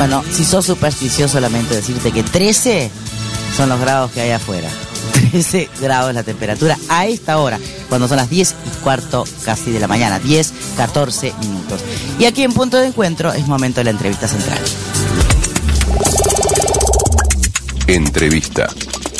Bueno, si sos supersticioso, lamento decirte que 13 son los grados que hay afuera. 13 grados la temperatura a esta hora, cuando son las 10:15 casi de la mañana, 10:14 minutos. Y aquí en Punto de Encuentro es momento de la entrevista central. Entrevista.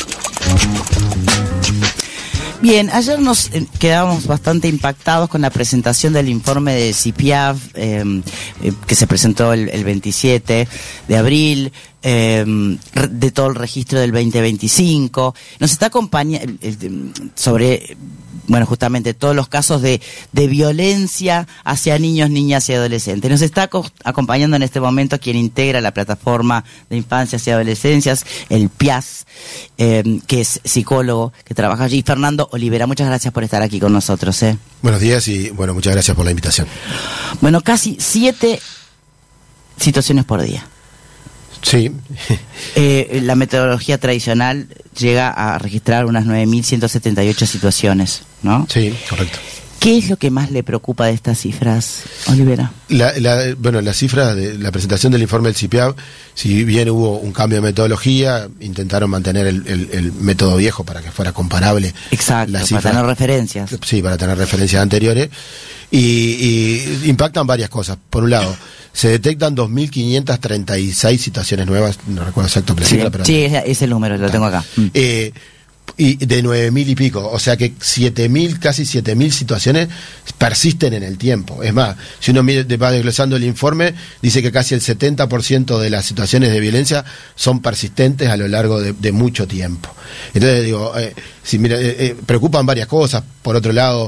Bien, ayer nos quedábamos bastante impactados con la presentación del informe de CIPIAV, que se presentó el 27 de abril, de todo el registro del 2025. Nos está acompañando sobre, bueno, justamente todos los casos de violencia hacia niños, niñas y adolescentes. Nos está acompañando en este momento quien integra la plataforma de infancias y adolescencias, el PIAS, que es psicólogo, que trabaja allí. Fernando Olivera, muchas gracias por estar aquí con nosotros. Buenos días y bueno, muchas gracias por la invitación. Bueno, casi 7 situaciones por día. Sí. La metodología tradicional llega a registrar unas 9.178 situaciones, ¿no? Sí, correcto. ¿Qué es lo que más le preocupa de estas cifras, Olivera? Bueno, la cifra de la presentación del informe del CIPIAV, si bien hubo un cambio de metodología, intentaron mantener el método viejo para que fuera comparable. Exacto, la cifra, para tener referencias. Sí, para tener referencias anteriores. Y impactan varias cosas. Por un lado, se detectan 2.536 situaciones nuevas, no recuerdo exacto la cifra, pero... Sí, es el número, lo tengo acá. Y de 9.000 y pico, o sea que 7.000, casi 7.000 situaciones persisten en el tiempo. Es más, si uno va desglosando el informe, dice que casi el 70% de las situaciones de violencia son persistentes a lo largo de mucho tiempo. Entonces digo, preocupan varias cosas. Por otro lado,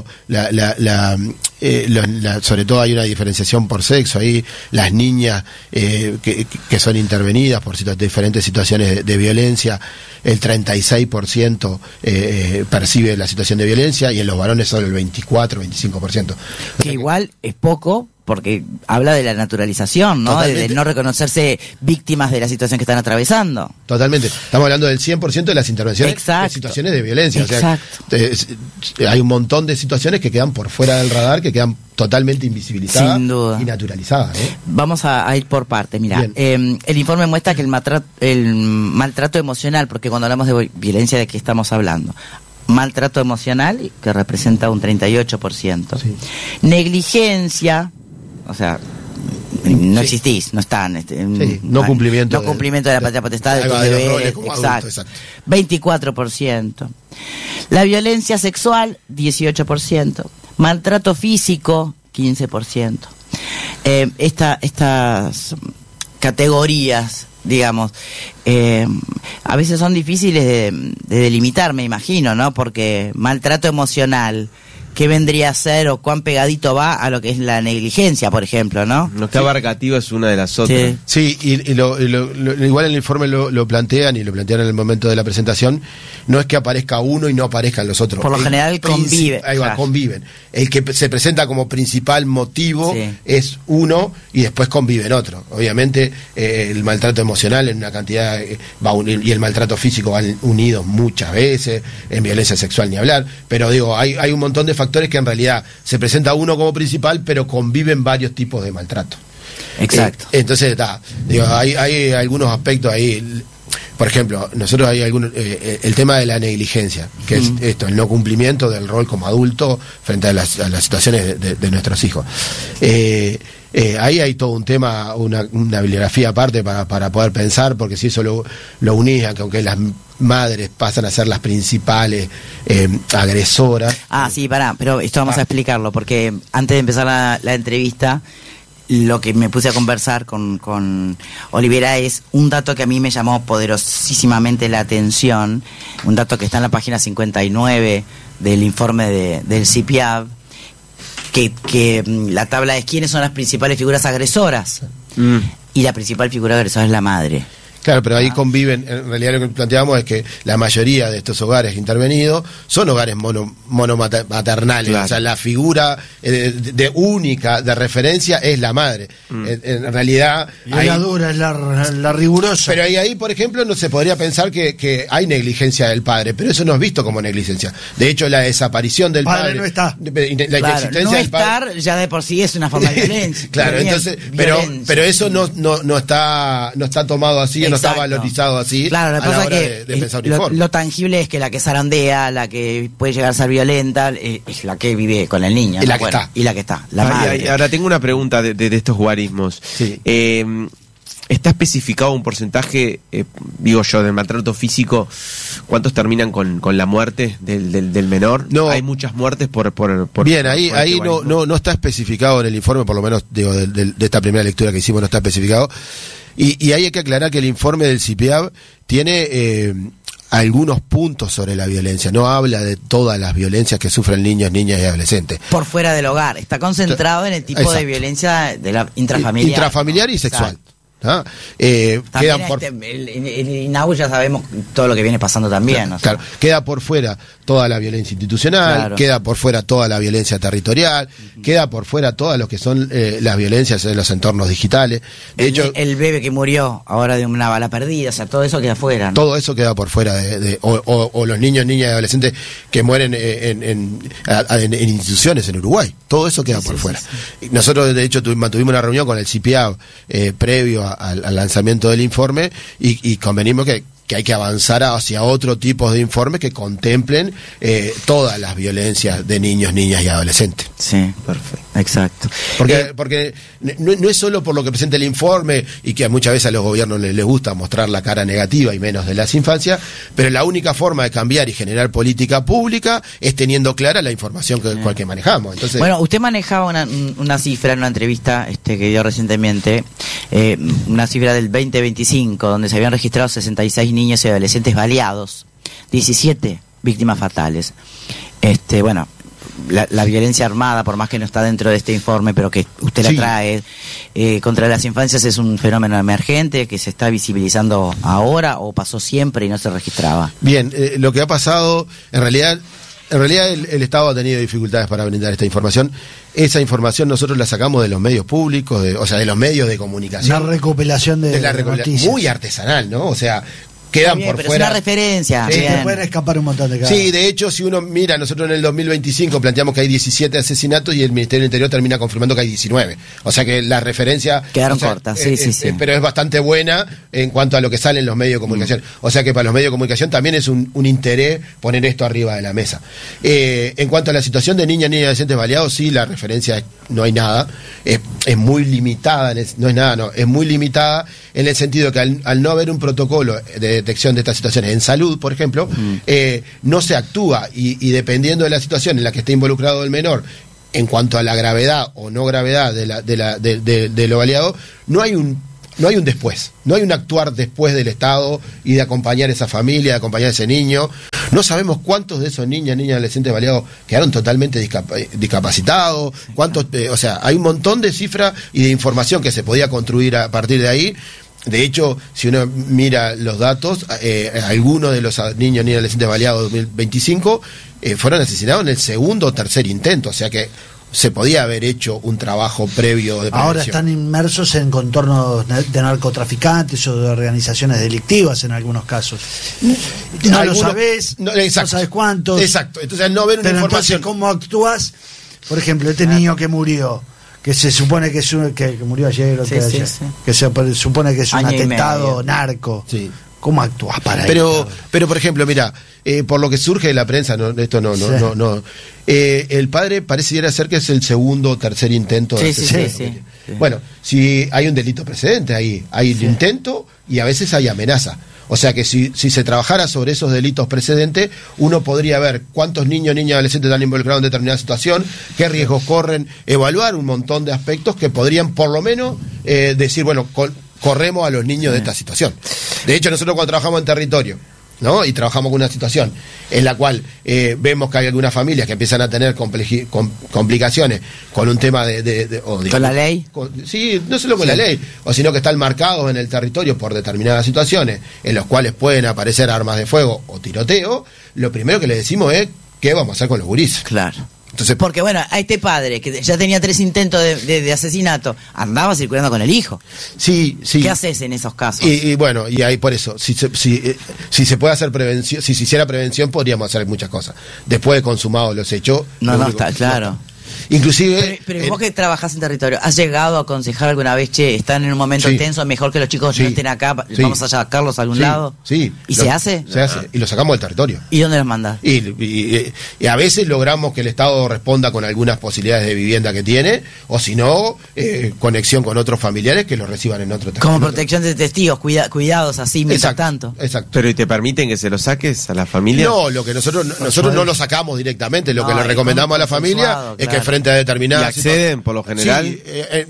sobre todo hay una diferenciación por sexo. Ahí las niñas que son intervenidas por diferentes situaciones de violencia, el 36% percibe la situación de violencia, y en los varones solo el 24-25%. Que igual es poco, porque habla de la naturalización, ¿no? De no reconocerse víctimas de la situación que están atravesando. Totalmente. Estamos hablando del 100% de las intervenciones. Exacto. De situaciones de violencia. Exacto. O sea, hay un montón de situaciones que quedan por fuera del radar, que quedan totalmente invisibilizadas. Sin duda. Y naturalizadas. Vamos a ir por partes. Mira, el informe muestra que el maltrato emocional, porque cuando hablamos de violencia, ¿de qué estamos hablando? Maltrato emocional, que representa un 38%. Sí. Negligencia, o sea, no existís, no están. No cumplimiento. No cumplimiento de la patria potestad de tus deberes. Exacto. 24%. La violencia sexual, 18%. Maltrato físico, 15%. Estas categorías, digamos, a veces son difíciles de delimitar, me imagino, ¿no? Porque maltrato emocional, ¿qué vendría a ser o cuán pegadito va a lo que es la negligencia, por ejemplo, ¿no? No está abarcativa, es una de las otras. Sí, y igual en el informe lo plantean, y lo plantearon en el momento de la presentación, no es que aparezca uno y no aparezcan los otros. Por lo general conviven. Ahí va, conviven. El que se presenta como principal motivo es uno, y después conviven otro. Obviamente el maltrato emocional en una cantidad y el maltrato físico van unidos muchas veces, en violencia sexual ni hablar, pero digo, hay un montón de factores que en realidad se presenta uno como principal, pero conviven varios tipos de maltrato. Exacto. Entonces, hay algunos aspectos ahí. Por ejemplo, nosotros hay el tema de la negligencia, que es esto, el no cumplimiento del rol como adulto frente a las situaciones de nuestros hijos. Ahí hay todo un tema, una bibliografía aparte para poder pensar, porque si eso lo unís, aunque las madres pasan a ser las principales agresoras. Sí, pero esto vamos a explicarlo, porque antes de empezar la entrevista, lo que me puse a conversar con Olivera es un dato que a mí me llamó poderosísimamente la atención, un dato que está en la página 59 del informe del CIPIAV, que la tabla es quiénes son las principales figuras agresoras, y la principal figura agresora es la madre. Claro, pero ahí conviven, en realidad lo que planteamos es que la mayoría de estos hogares intervenidos son hogares monomaternales, claro. O sea, la figura de única, de referencia, es la madre. En realidad... Y la dura, es la rigurosa. Pero ahí, por ejemplo, no se podría pensar que hay negligencia del padre, pero eso no es visto como negligencia. De hecho, la desaparición del padre... no está. La claro, no estar ya de por sí es una forma de violencia. Claro, entonces, pero eso no está tomado así, exacto. No está valorizado así. Claro, lo que pasa es que lo tangible es que la que zarandea, la que puede llegar a ser violenta, es la que vive con el niño. Y la que está. Y la que está, la madre. Ahora tengo una pregunta de estos guarismos. Sí. ¿Está especificado un porcentaje, digo yo, del maltrato físico? ¿Cuántos terminan con la muerte del menor? No. ¿Hay muchas muertes por Bien, ahí este no está especificado en el informe, por lo menos digo de esta primera lectura que hicimos no está especificado. Y ahí hay que aclarar que el informe del CIPIAB tiene algunos puntos sobre la violencia, no habla de todas las violencias que sufren niños, niñas y adolescentes. Por fuera del hogar, está concentrado en el tipo exacto. de violencia de la intrafamiliar. Intrafamiliar y sexual. Exacto. ¿Ah? También el INAU ya sabemos todo lo que viene pasando también. Claro, queda por fuera toda la violencia institucional, claro. Queda por fuera toda la violencia territorial, queda por fuera todas lo que son las violencias en los entornos digitales. De hecho, el bebé que murió ahora de una bala perdida, o sea, todo eso queda fuera, ¿no? Todo eso queda por fuera o los niños, niñas y adolescentes que mueren en instituciones en Uruguay. Todo eso queda por fuera. Sí. Nosotros, de hecho, tuvimos una reunión con el CIPIAB previo al lanzamiento del informe y convenimos que hay que avanzar hacia otro tipo de informes que contemplen todas las violencias de niños, niñas y adolescentes. Sí, perfecto, exacto. Porque no es solo por lo que presenta el informe y que muchas veces a los gobiernos les gusta mostrar la cara negativa y menos de las infancias, pero la única forma de cambiar y generar política pública es teniendo clara la información que manejamos. Entonces, bueno, usted manejaba una cifra en una entrevista que dio recientemente, una cifra del 2025, donde se habían registrado 66 niños y adolescentes baleados, 17 víctimas fatales. Bueno, la violencia armada, por más que no está dentro de este informe, pero que usted la trae, contra las infancias es un fenómeno emergente que se está visibilizando ahora o pasó siempre y no se registraba. Bien, lo que ha pasado, en realidad el Estado ha tenido dificultades para brindar esta información. Esa información nosotros la sacamos de los medios públicos, de los medios de comunicación. Una recopilación de noticias. Muy artesanal, ¿no? O sea, quedan bien, por pero fuera. Es una referencia. Sí, te pueden escapar un montón de casos. Sí, de hecho, si uno mira, nosotros en el 2025 planteamos que hay 17 asesinatos y el Ministerio del Interior termina confirmando que hay 19. O sea que la referencia... Quedaron cortas, sí. Pero es bastante buena en cuanto a lo que sale en los medios de comunicación. O sea que para los medios de comunicación también es un interés poner esto arriba de la mesa. En cuanto a la situación de niñas, niñas y adolescentes baleados, sí, la referencia no hay nada. Es muy limitada, es muy limitada en el sentido que al no haber un protocolo de detección de estas situaciones en salud, por ejemplo, no se actúa y dependiendo de la situación en la que esté involucrado el menor en cuanto a la gravedad o no gravedad de lo baleado, no hay un después, no hay un actuar después del Estado y de acompañar a esa familia, de acompañar a ese niño. No sabemos cuántos de esos niños, niñas, adolescentes baleados quedaron totalmente discapacitados, cuántos, o sea, hay un montón de cifras y de información que se podía construir a partir de ahí. De hecho, si uno mira los datos, algunos de los niños, niñas, adolescentes baleados 2025 fueron asesinados en el segundo o tercer intento, o sea que se podía haber hecho un trabajo previo de prevención. Ahora están inmersos en contornos de narcotraficantes o de organizaciones delictivas en algunos casos. No lo sabés, no sabés cuántos. Exacto, entonces al no ver una información... Entonces, ¿cómo actúas? Por ejemplo, este niño que murió, que se supone que murió ayer, que se supone que es un atentado narco. Sí. ¿Cómo actúas para pero por ejemplo, mira, por lo que surge de la prensa, no. El padre pareciera ser que es el segundo o tercer intento de asesinato. Sí. Bueno, si hay un delito precedente ahí, hay el intento y a veces hay amenaza. O sea que si se trabajara sobre esos delitos precedentes, uno podría ver cuántos niños, niñas y adolescentes están involucrados en determinada situación, qué riesgos corren, evaluar un montón de aspectos que podrían por lo menos decir, bueno, corremos a los niños de esta situación. De hecho, nosotros cuando trabajamos en territorio ¿no? Y trabajamos con una situación en la cual vemos que hay algunas familias que empiezan a tener complicaciones con un tema ¿Con la ley? Sí, no solo con la ley, o sino que están marcados en el territorio por determinadas situaciones en las cuales pueden aparecer armas de fuego o tiroteo. Lo primero que le decimos es ¿qué vamos a hacer con los gurises? Claro. Entonces, porque bueno, a este padre que ya tenía 3 intentos de asesinato, andaba circulando con el hijo. Sí. ¿Qué haces en esos casos? Y bueno, y ahí por eso, si se puede hacer prevención, si se hiciera prevención podríamos hacer muchas cosas. Después de consumados los hechos. No, está claro. Inclusive... Pero vos que trabajás en territorio, ¿has llegado a aconsejar alguna vez, che, están en un momento tenso, mejor que los chicos no estén acá, vamos a sacarlos a algún lado? Sí. ¿Y se hace? Se hace, y lo sacamos del territorio. ¿Y dónde los mandás? Y a veces logramos que el Estado responda con algunas posibilidades de vivienda que tiene, o si no, conexión con otros familiares que los reciban en otro territorio. Como protección de testigos, cuidados así, mientras tanto. Exacto. ¿Pero y te permiten que se lo saques a la familia? No, lo que nosotros no lo sacamos directamente, lo que le recomendamos a la familia es que frente a determinadas... ¿Y acceden por lo general? Sí,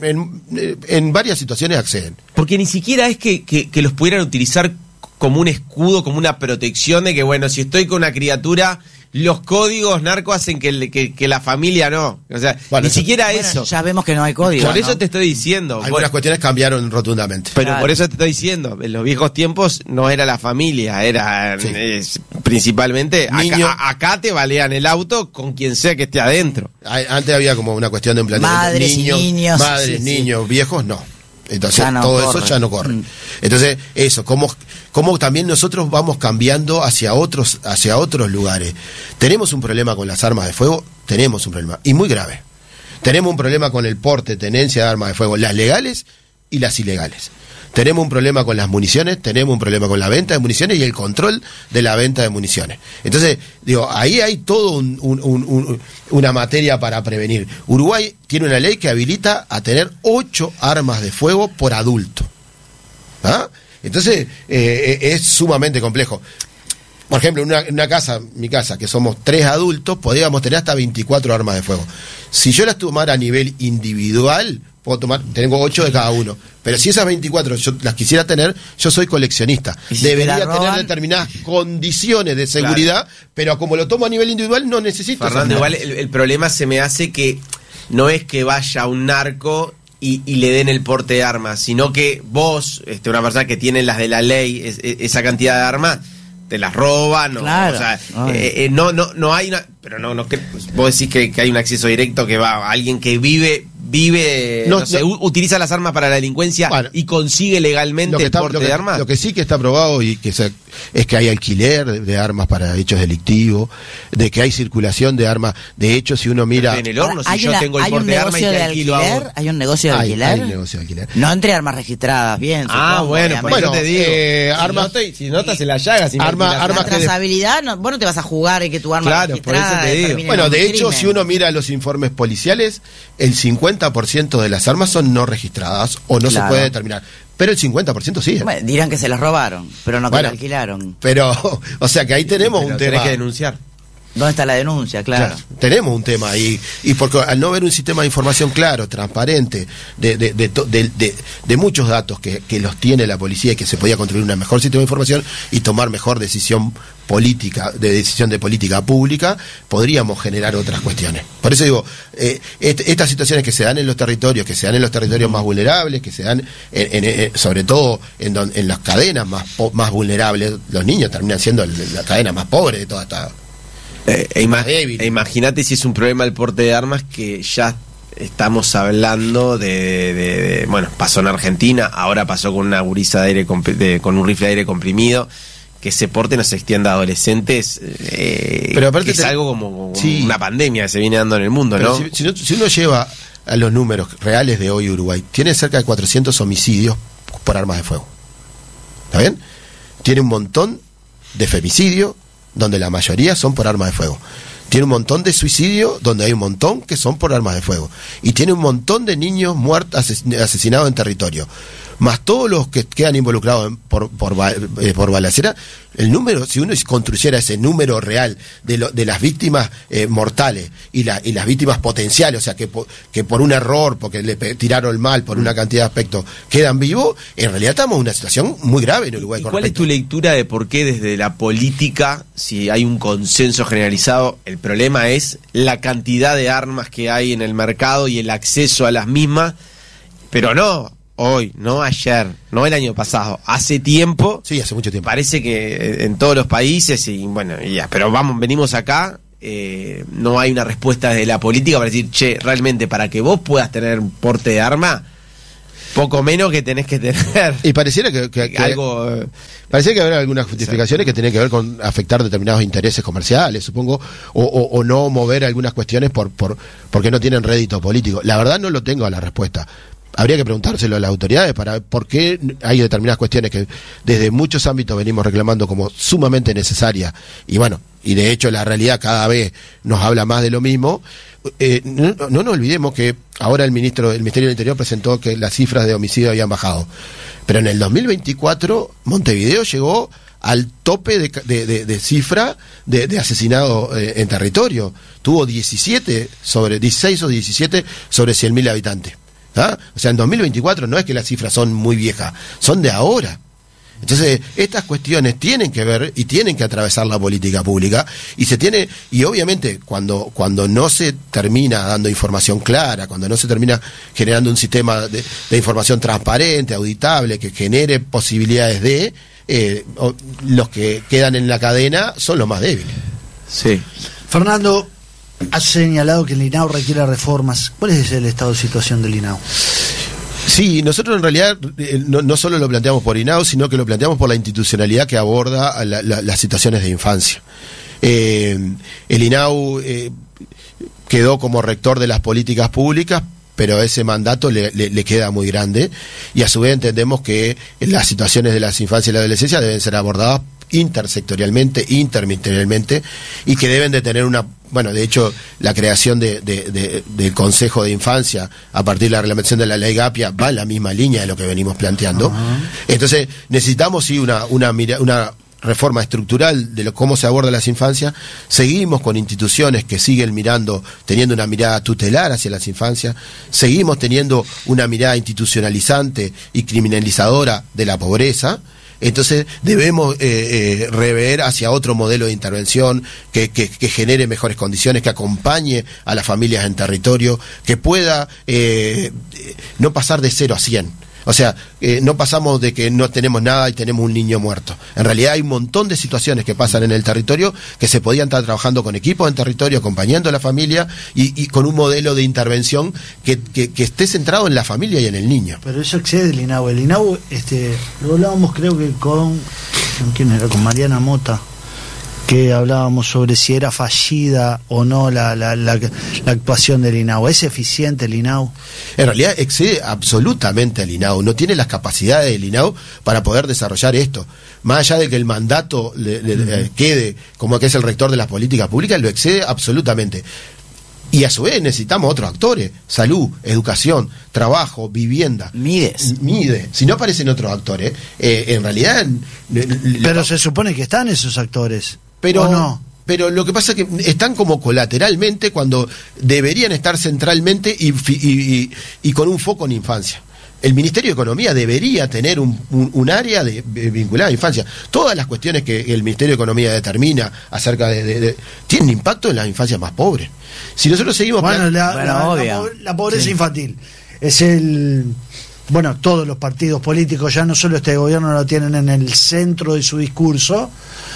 en varias situaciones acceden. Porque ni siquiera es que los pudieran utilizar como un escudo, como una protección de que, bueno, si estoy con una criatura, los códigos narcos hacen que la familia no. O sea, ni siquiera eso. Ya vemos que no hay código. Por eso te estoy diciendo. Algunas cuestiones cambiaron rotundamente. Pero por eso te estoy diciendo, en los viejos tiempos no era la familia, era principalmente acá te balean el auto con quien sea que esté adentro. Antes había como una cuestión de un planteamiento. Madres, niños, viejos, no. Entonces eso ya no corre. Entonces eso, como también nosotros vamos cambiando hacia otros lugares. Tenemos un problema con las armas de fuego, tenemos un problema, y muy grave. Tenemos un problema con el porte, tenencia de armas de fuego, las legales y las ilegales. Tenemos un problema con las municiones, tenemos un problema con la venta de municiones y el control de la venta de municiones. Entonces, ahí hay todo una materia para prevenir. Uruguay tiene una ley que habilita a tener 8 armas de fuego por adulto. ¿Ah? Entonces, es sumamente complejo. Por ejemplo, en una casa, mi casa, que somos 3 adultos, podríamos tener hasta 24 armas de fuego. Si yo las tomara a nivel individual, tengo 8 de cada uno. Pero si esas 24 yo las quisiera tener, yo soy coleccionista. Debería tener determinadas condiciones de seguridad, pero como lo tomo a nivel individual, no necesito. Fernando, igual el problema se me hace que no es que vaya un narco y le den el porte de armas, sino que vos, una persona que tiene las de la ley, esa cantidad de armas, te las roban, claro. O sea, no hay una, pero no vos decís que hay un acceso directo que va a alguien que vive, utiliza las armas para la delincuencia, bueno, y consigue legalmente el porte de armas. Lo que sí que está probado y es que hay alquiler de armas para hechos delictivos, de que hay circulación de armas. De hecho, si uno mira... En el horno, si yo tengo el porte de armas y te alquilo a vos. ¿Hay un negocio de alquiler? Hay un negocio de alquiler. No entre armas registradas, bien. Bueno, yo te digo. Armas, si no estás en la llaga, armas que trazabilidad, vos no te vas a jugar y que tu arma registrada... Por eso te digo. Bueno, de hecho, si uno mira los informes policiales, el 50% de las armas son no registradas o no se puede determinar. Pero el 50% sí. Bueno, dirán que se las robaron, pero no que las alquilaron. Pero, o sea que ahí tenemos un tema. Tenés que denunciar. ¿Dónde está la denuncia? Claro. Tenemos un tema ahí. Y porque al no haber un sistema de información claro, transparente, de muchos datos que los tiene la policía y que se podía construir un mejor sistema de información y tomar mejor decisión de política pública, podríamos generar otras cuestiones. Por eso digo, estas situaciones que se dan en los territorios, más vulnerables, que se dan sobre todo en las cadenas más vulnerables, los niños terminan siendo la cadena más pobre de toda esta... Imagínate si es un problema el porte de armas, que ya estamos hablando bueno, pasó en Argentina, ahora pasó con una gurisa de aire con un rifle de aire comprimido, que ese porte no se extienda a adolescentes, pero aparte es algo como una pandemia que se viene dando en el mundo, ¿no? Si uno lleva a los números reales de hoy, Uruguay tiene cerca de 400 homicidios por armas de fuego. ¿Está bien? Tiene un montón de femicidio, donde la mayoría son por armas de fuego. Tiene un montón de suicidios, donde hay un montón que son por armas de fuego. Y tiene un montón de niños muertos, asesinados en territorio. más todos los que quedan involucrados por balacera, el número, si uno construyera ese número real de las víctimas mortales y las víctimas potenciales, o sea, que por un error, porque le tiraron mal, por una cantidad de aspectos, quedan vivos, en realidad estamos en una situación muy grave en Uruguay. ¿Cuál es tu lectura de por qué desde la política, si hay un consenso generalizado, el problema es la cantidad de armas que hay en el mercado y el acceso a las mismas, pero no hoy, no ayer, no el año pasado, hace tiempo? Sí, hace mucho tiempo. Parece que en todos los países, y bueno, ya, pero venimos acá, no hay una respuesta desde la política para decir, che, realmente para que vos puedas tener un porte de arma, poco menos que tenés que tener. Y pareciera que algo. Parecía que habrá algunas justificaciones que tienen que ver con afectar determinados intereses comerciales, supongo, o no mover algunas cuestiones porque no tienen rédito político. La verdad no lo tengo a la respuesta. Habría que preguntárselo a las autoridades para por qué hay determinadas cuestiones que desde muchos ámbitos venimos reclamando como sumamente necesarias, y bueno, y de hecho la realidad cada vez nos habla más de lo mismo. No nos olvidemos que ahora el Ministerio del Interior presentó que las cifras de homicidio habían bajado, pero en el 2024 Montevideo llegó al tope de cifra de asesinados en territorio. Tuvo 16 o 17 sobre 100.000 habitantes. ¿Ah? O sea, en 2024 no es que las cifras son muy viejas, son de ahora. Entonces, estas cuestiones tienen que ver y tienen que atravesar la política pública, y obviamente cuando no se termina dando información clara, cuando no se termina generando un sistema de información transparente, auditable, que genere posibilidades los que quedan en la cadena son los más débiles. Sí. Fernando, has señalado que el INAU requiere reformas. ¿Cuál es el estado de situación del INAU? Sí, nosotros en realidad no solo lo planteamos por INAU, sino que lo planteamos por la institucionalidad que aborda las situaciones de infancia. El INAU quedó como rector de las políticas públicas, pero ese mandato le queda muy grande, y a su vez entendemos que las situaciones de las infancias y la adolescencia deben ser abordadas intersectorialmente, interministerialmente, y que deben de tener de hecho, la creación del Consejo de Infancia a partir de la reglamentación de la ley Gapia va en la misma línea de lo que venimos planteando. Entonces necesitamos sí una reforma estructural de cómo se aborda las infancias. Seguimos con instituciones que siguen teniendo una mirada tutelar hacia las infancias, seguimos teniendo una mirada institucionalizante y criminalizadora de la pobreza. Entonces debemos rever hacia otro modelo de intervención que genere mejores condiciones, que acompañe a las familias en territorio, que pueda no pasar de 0 a 100. O sea, no pasamos de que no tenemos nada y tenemos un niño muerto. En realidad hay un montón de situaciones que pasan en el territorio que se podían estar trabajando con equipos en territorio, acompañando a la familia y con un modelo de intervención que esté centrado en la familia y en el niño. Pero eso excede el INAU. El INAU, lo hablábamos creo que con ¿quién era? Con Mariana Mota, que hablábamos sobre si era fallida o no la actuación del INAU. ¿Es eficiente el INAU? En realidad excede absolutamente al INAU, no tiene las capacidades del INAU para poder desarrollar esto. Más allá de que el mandato quede como que es el rector de las políticas públicas, lo excede absolutamente. Y a su vez necesitamos otros actores: salud, educación, trabajo, vivienda. Mide. Si no aparecen otros actores, en realidad... Pero se supone que están esos actores. Pero no. Pero lo que pasa es que están como colateralmente cuando deberían estar centralmente y con un foco en infancia. El Ministerio de Economía debería tener un área vinculada a infancia. Todas las cuestiones que el Ministerio de Economía determina acerca tienen impacto en las infancias más pobres. Si nosotros seguimos... la pobreza infantil es todos los partidos políticos, ya no solo este gobierno, lo tienen en el centro de su discurso,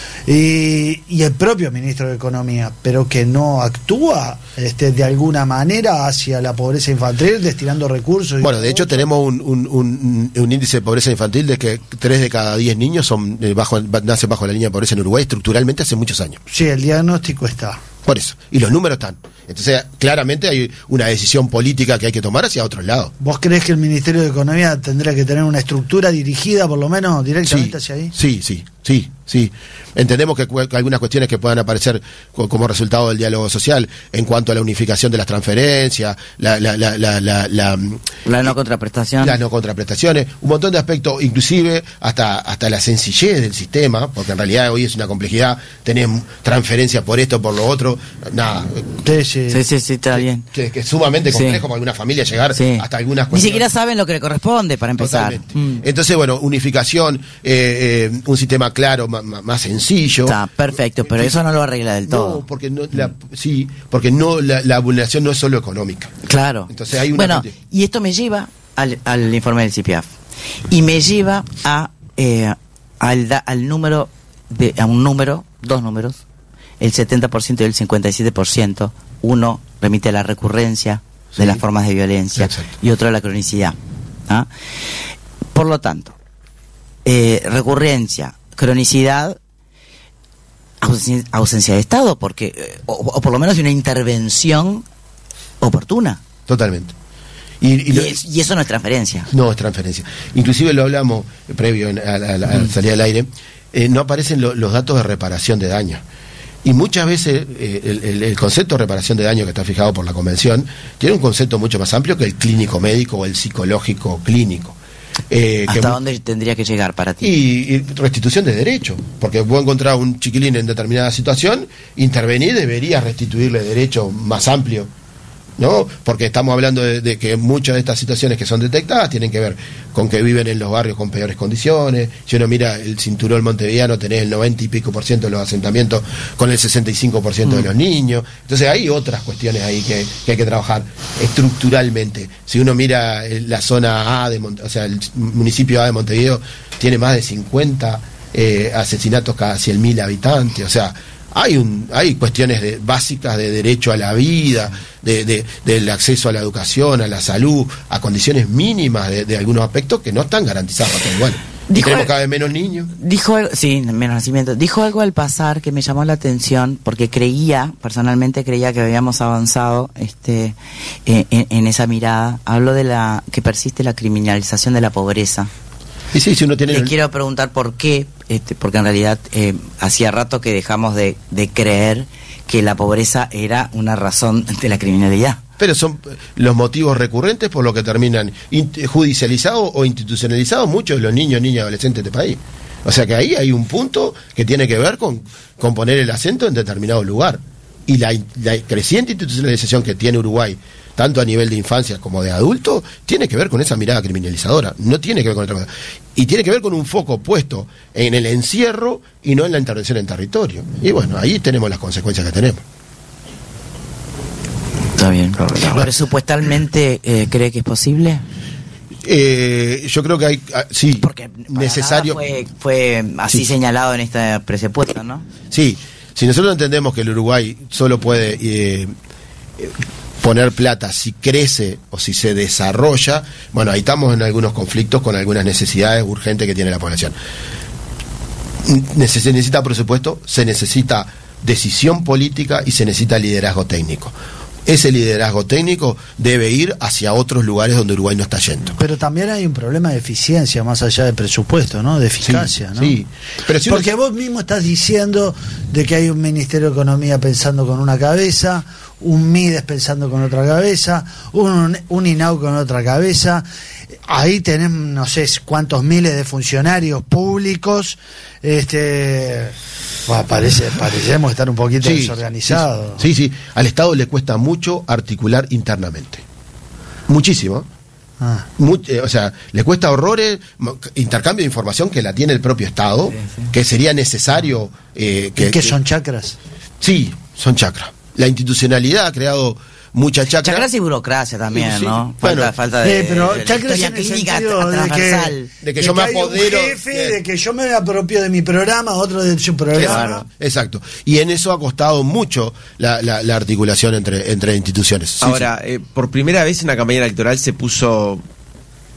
y el propio ministro de Economía, pero que no actúa de alguna manera hacia la pobreza infantil, destinando recursos. Bueno, de hecho tenemos un índice de pobreza infantil de que 3 de cada 10 niños nacen bajo la línea de pobreza en Uruguay estructuralmente hace muchos años. Sí, el diagnóstico está. Por eso. Y los números están. Entonces, claramente hay una decisión política que hay que tomar hacia otro lado. ¿Vos crees que el Ministerio de Economía tendría que tener una estructura dirigida, por lo menos, directamente hacia ahí? Sí. Entendemos que algunas cuestiones que puedan aparecer como resultado del diálogo social en cuanto a la unificación de las transferencias, la no contraprestación. Las no contraprestaciones, un montón de aspectos, inclusive hasta la sencillez del sistema, porque en realidad hoy es una complejidad, tenés transferencias por esto, por lo otro, nada. Sí, está bien. Que es sumamente complejo para alguna familia llegar hasta algunas cuestiones. Ni siquiera saben lo que le corresponde para empezar. Entonces, bueno, unificación, un sistema claro, más sencillo. Está perfecto, pero eso no lo arregla del todo. No, porque la vulneración no es solo económica. Claro. Entonces hay una bueno, y esto me lleva al informe del CIPIAF y me lleva al número dos números, el 70% y el 57%. Uno remite a la recurrencia de las formas de violencia. Exacto. Y otro a la cronicidad. ¿Ah? Por lo tanto, recurrencia, cronicidad, ausencia de Estado, porque o por lo menos una intervención oportuna. Totalmente. Y eso no es transferencia. No es transferencia. Inclusive lo hablamos previo a la salida del aire, no aparecen los datos de reparación de daño. Y muchas veces el concepto de reparación de daño que está fijado por la Convención tiene un concepto mucho más amplio que el clínico médico o el psicológico clínico. ¿Hasta dónde tendría que llegar para ti? Y restitución de derecho, porque vos encontrás un chiquilín en determinada situación, intervenir, deberías restituirle derecho más amplio, ¿no? Porque estamos hablando de que muchas de estas situaciones que son detectadas tienen que ver con que viven en los barrios con peores condiciones. Si uno mira el cinturón montevideano, tenés el 90 y pico % de los asentamientos con el 65% de los niños. Entonces hay otras cuestiones ahí que hay que trabajar estructuralmente. Si uno mira la zona A o sea, el municipio A de Montevideo tiene más de 50 asesinatos cada 100.000 habitantes. O sea, hay cuestiones básicas de derecho a la vida, del acceso a la educación, a la salud, a condiciones mínimas de algunos aspectos que no están garantizados para todo igual. Tenemos cada vez menos niños. Menos nacimientos. Dijo algo al pasar que me llamó la atención, porque personalmente creía que habíamos avanzado en esa mirada. Habló de que persiste la criminalización de la pobreza. Y sí, si uno tiene... Le quiero preguntar por qué, porque en realidad hacía rato que dejamos de creer que la pobreza era una razón de la criminalidad. Pero son los motivos recurrentes por lo que terminan judicializados o institucionalizados muchos de los niños, niñas, adolescentes de este país. O sea que ahí hay un punto que tiene que ver con poner el acento en determinado lugar. Y la creciente institucionalización que tiene Uruguay, tanto a nivel de infancia como de adulto, tiene que ver con esa mirada criminalizadora, no tiene que ver con otra cosa. Y tiene que ver con un foco puesto en el encierro y no en la intervención en territorio. Y bueno, ahí tenemos las consecuencias que tenemos. Está bien. ¿Presupuestalmente cree que es posible? Yo creo que hay, sí, porque necesario. Fue así señalado en este presupuesto, ¿no? Sí, si nosotros entendemos que el Uruguay solo puede poner plata si crece o si se desarrolla, bueno, ahí estamos en algunos conflictos con algunas necesidades urgentes que tiene la población. Se necesita presupuesto, se necesita decisión política y se necesita liderazgo técnico. Ese liderazgo técnico debe ir hacia otros lugares donde Uruguay no está yendo. Pero también hay un problema de eficiencia más allá del presupuesto, ¿no? De eficacia, sí, ¿no? Sí. Pero si porque vos mismo estás diciendo de que hay un Ministerio de Economía pensando con una cabeza, un Mides pensando con otra cabeza, un INAU con otra cabeza. Ahí tenemos no sé cuántos miles de funcionarios públicos. Parecemos estar un poquito desorganizados. Sí. Al Estado le cuesta mucho articular internamente. Muchísimo. O sea, le cuesta horrores, intercambio de información que la tiene el propio Estado, que sería necesario... ¿Qué son chacras? Sí, son chacras. La institucionalidad ha creado mucha chacra. Chacras y burocracia también, sí. ¿no? Falta pero de chacras historia clínica transversal. De que yo me apodero. De que yo me apropio de mi programa, otro de su programa. Claro. Exacto. Y en eso ha costado mucho la articulación entre instituciones. Ahora, por primera vez en la campaña electoral se puso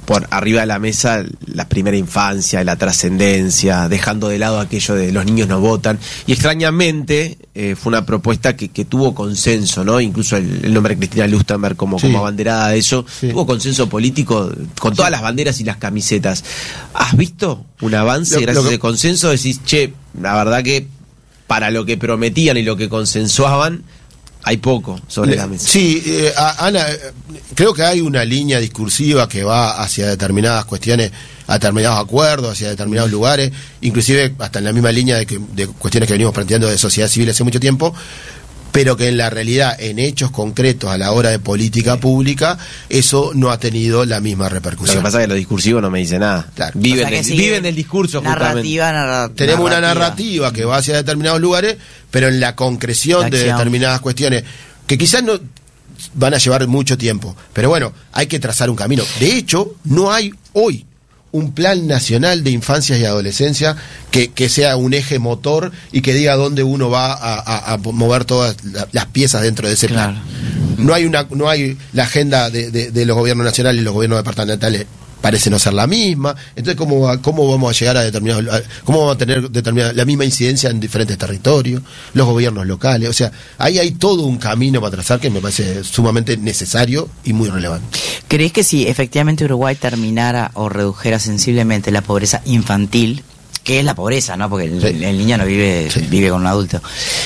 por arriba de la mesa la primera infancia, la trascendencia, dejando de lado aquello de los niños no votan. Y extrañamente fue una propuesta que tuvo consenso, ¿no? Incluso el nombre de Cristina Lustenberg como abanderada de eso, tuvo consenso político con todas las banderas y las camisetas. ¿Has visto un avance gracias a ese consenso? Decís, che, la verdad que para lo que prometían y lo que consensuaban, hay poco sobre la mesa. Sí, Ana, creo que hay una línea discursiva que va hacia determinadas cuestiones, a determinados acuerdos, hacia determinados lugares, inclusive hasta en la misma línea de cuestiones que venimos planteando de sociedad civil hace mucho tiempo, pero que en la realidad, en hechos concretos a la hora de política pública, eso no ha tenido la misma repercusión. Lo que pasa es que lo discursivo no me dice nada. Claro. Viven del discurso, narrativa. Tenemos una narrativa que va hacia determinados lugares, pero en la concreción de determinadas cuestiones, que quizás no van a llevar mucho tiempo, pero bueno, hay que trazar un camino. De hecho, no hay hoy un plan nacional de infancia y adolescencia que sea un eje motor y que diga dónde uno va a mover todas las piezas dentro de ese plan. No hay la agenda de los gobiernos nacionales y los gobiernos departamentales, parece no ser la misma. Entonces, ¿cómo vamos a llegar a cómo vamos a tener la misma incidencia en diferentes territorios, los gobiernos locales? O sea, ahí hay todo un camino para trazar que me parece sumamente necesario y muy relevante. ¿Crees que si efectivamente Uruguay terminara o redujera sensiblemente la pobreza infantil, que es la pobreza, ¿no? Porque el niño no vive con un adulto,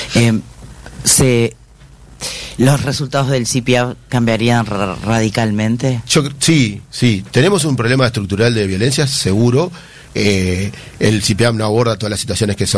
¿los resultados del CIPIAV cambiarían radicalmente? Sí. Tenemos un problema estructural de violencia, seguro. El CIPIAV no aborda todas las situaciones que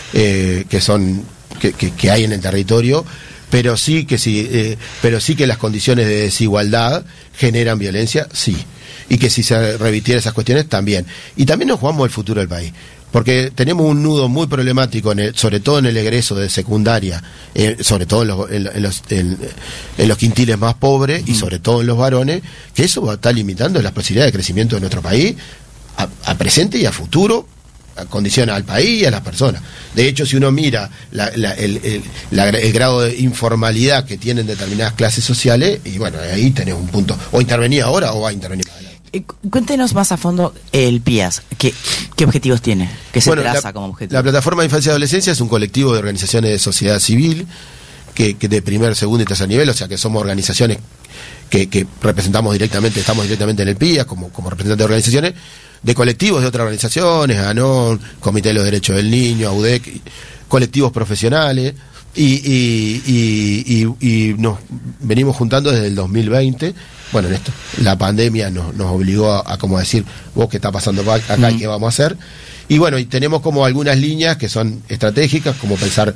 hay en el territorio, pero sí que las condiciones de desigualdad generan violencia, sí. Y que si se revitiera esas cuestiones, también. Y también nos jugamos el futuro del país. Porque tenemos un nudo muy problemático, sobre todo en el egreso de secundaria, sobre todo en los quintiles más pobres y sobre todo en los varones, que eso está limitando las posibilidades de crecimiento de nuestro país a presente y a futuro, condiciona al país y a las personas. De hecho, si uno mira el grado de informalidad que tienen determinadas clases sociales, y bueno, ahí tenés un punto. O intervenía ahora o va a intervenir más adelante. Cuéntenos más a fondo el PIAS. ¿Qué objetivos tiene? ¿Qué se traza como objetivo? La Plataforma de Infancia y Adolescencia es un colectivo de organizaciones de sociedad civil que de primer, segundo y tercer nivel, o sea que somos organizaciones que estamos directamente en el PIAS como representantes de organizaciones, de colectivos de otras organizaciones, ANON, Comité de los Derechos del Niño, AUDEC, colectivos profesionales, y nos venimos juntando desde el 2020. Bueno, en esto, la pandemia nos obligó a como decir, vos qué está pasando acá y qué vamos a hacer. Y bueno, y tenemos como algunas líneas que son estratégicas, como pensar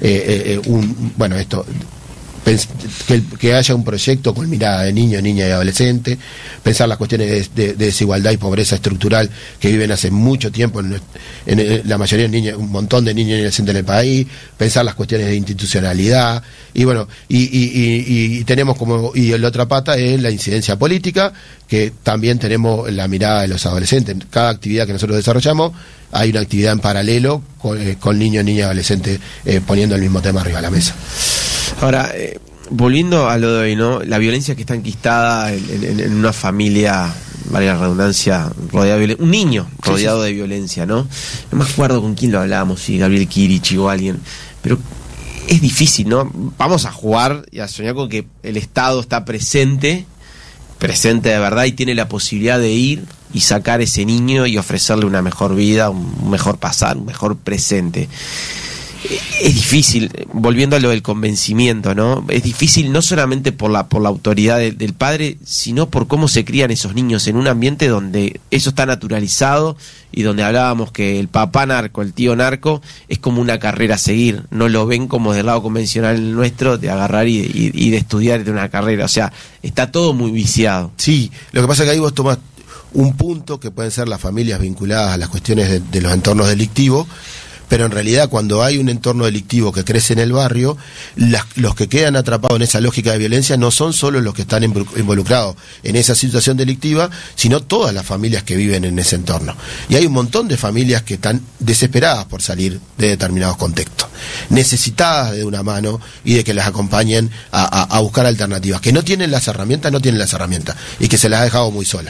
que haya un proyecto con mirada de niño, niña y adolescente, pensar las cuestiones de desigualdad y pobreza estructural que viven hace mucho tiempo en la mayoría de niños, un montón de niños y adolescentes en el país, pensar las cuestiones de institucionalidad, y bueno, y tenemos y la otra pata es la incidencia política, que también tenemos la mirada de los adolescentes. Cada actividad que nosotros desarrollamos, hay una actividad en paralelo con niños, niñas y adolescentes poniendo el mismo tema arriba de la mesa. Ahora, volviendo a lo de hoy, ¿no? La violencia que está enquistada en una familia, vale la redundancia, rodeada de violencia, un niño rodeado de violencia, ¿no? No me acuerdo con quién lo hablábamos, si Gabriel Kirich o alguien, pero es difícil, ¿no? Vamos a jugar y a soñar con que el Estado está presente de verdad y tiene la posibilidad de ir y sacar a ese niño y ofrecerle una mejor vida, un mejor pasar, un mejor presente. Es difícil, volviendo a lo del convencimiento, ¿no? Es difícil no solamente por la autoridad del padre, sino por cómo se crían esos niños en un ambiente donde eso está naturalizado y donde hablábamos que el papá narco, el tío narco, es como una carrera a seguir. No lo ven como del lado convencional nuestro de agarrar y de estudiar de una carrera. O sea, está todo muy viciado. Sí, lo que pasa es que ahí vos tomás un punto que pueden ser las familias vinculadas a las cuestiones de los entornos delictivos, pero en realidad cuando hay un entorno delictivo que crece en el barrio, los que quedan atrapados en esa lógica de violencia no son solo los que están involucrados en esa situación delictiva, sino todas las familias que viven en ese entorno. Y hay un montón de familias que están desesperadas por salir de determinados contextos, necesitadas de una mano y de que las acompañen a buscar alternativas, que no tienen las herramientas y que se las ha dejado muy solas.